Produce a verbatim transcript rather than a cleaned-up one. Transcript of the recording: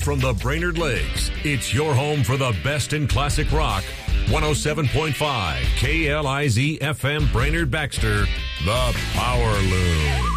from the Brainerd Lakes, it's your home for the best in classic rock. one oh seven point five K L I Z F M Brainerd Baxter, the Power Loom.